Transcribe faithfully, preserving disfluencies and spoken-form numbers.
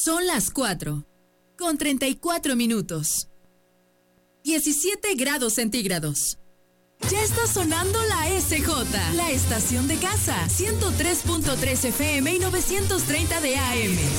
Son las cuatro, con treinta y cuatro minutos. diecisiete grados centígrados. Ya está sonando la S J, la estación de casa, ciento tres punto tres F M y novecientos treinta de A M.